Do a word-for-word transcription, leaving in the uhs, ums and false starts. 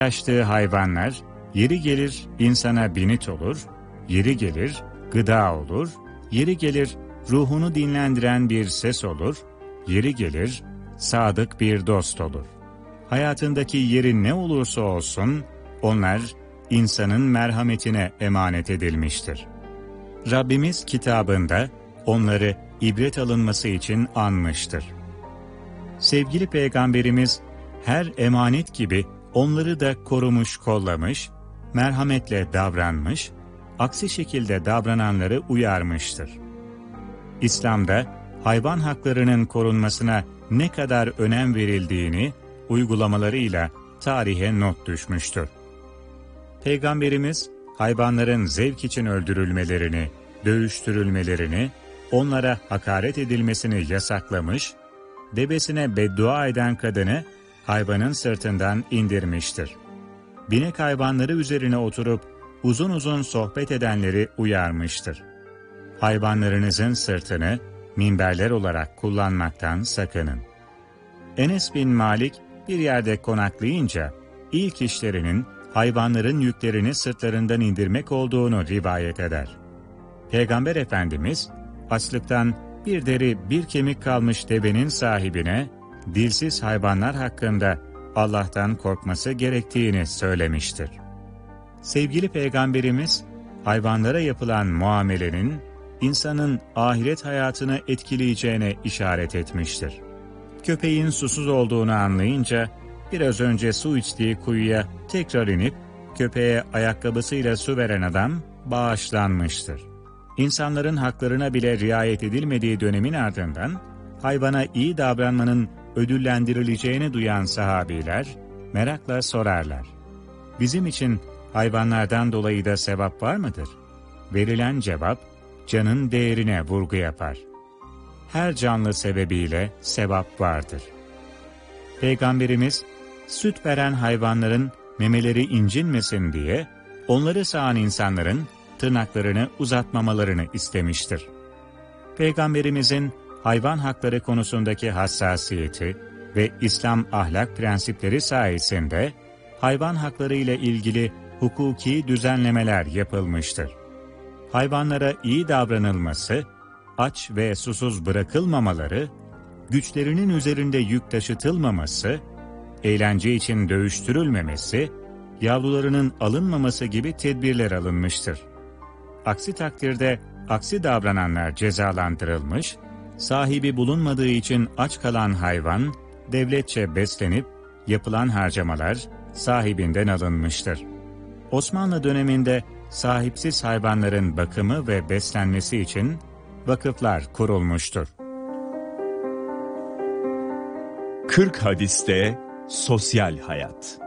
Yaştığı hayvanlar, yeri gelir insana binit olur, yeri gelir gıda olur, yeri gelir ruhunu dinlendiren bir ses olur, yeri gelir sadık bir dost olur. Hayatındaki yeri ne olursa olsun, onlar insanın merhametine emanet edilmiştir. Rabbimiz kitabında onları ibret alınması için anmıştır. Sevgili Peygamberimiz her emanet gibi onları da korumuş, kollamış, merhametle davranmış, aksi şekilde davrananları uyarmıştır. İslam'da hayvan haklarının korunmasına ne kadar önem verildiğini uygulamalarıyla tarihe not düşmüştür. Peygamberimiz hayvanların zevk için öldürülmelerini, dövüştürülmelerini, onlara hakaret edilmesini yasaklamış, devesine beddua eden kadını hayvanın sırtından indirmiştir. Binek hayvanları üzerine oturup uzun uzun sohbet edenleri uyarmıştır. Hayvanlarınızın sırtını minberler olarak kullanmaktan sakının. Enes bin Malik bir yerde konaklayınca ilk işlerinin hayvanların yüklerini sırtlarından indirmek olduğunu rivayet eder. Peygamber Efendimiz açlıktan bir deri bir kemik kalmış devenin sahibine dilsiz hayvanlar hakkında Allah'tan korkması gerektiğini söylemiştir. Sevgili Peygamberimiz hayvanlara yapılan muamelenin insanın ahiret hayatını etkileyeceğine işaret etmiştir. Köpeğin susuz olduğunu anlayınca biraz önce su içtiği kuyuya tekrar inip köpeğe ayakkabısıyla su veren adam bağışlanmıştır. İnsanların haklarına bile riayet edilmediği dönemin ardından hayvana iyi davranmanın ödüllendirileceğini duyan sahabiler merakla sorarlar. Bizim için hayvanlardan dolayı da sevap var mıdır? Verilen cevap canın değerine vurgu yapar. Her canlı sebebiyle sevap vardır. Peygamberimiz süt veren hayvanların memeleri incinmesin diye onları sağan insanların tırnaklarını uzatmamalarını istemiştir. Peygamberimizin hayvan hakları konusundaki hassasiyeti ve İslam ahlak prensipleri sayesinde hayvan hakları ile ilgili hukuki düzenlemeler yapılmıştır. Hayvanlara iyi davranılması, aç ve susuz bırakılmamaları, güçlerinin üzerinde yük taşıtılmaması, eğlence için dövüştürülmemesi, yavrularının alınmaması gibi tedbirler alınmıştır. Aksi takdirde aksi davrananlar cezalandırılmış, sahibi bulunmadığı için aç kalan hayvan, devletçe beslenip yapılan harcamalar sahibinden alınmıştır. Osmanlı döneminde sahipsiz hayvanların bakımı ve beslenmesi için vakıflar kurulmuştur. kırk hadiste sosyal hayat.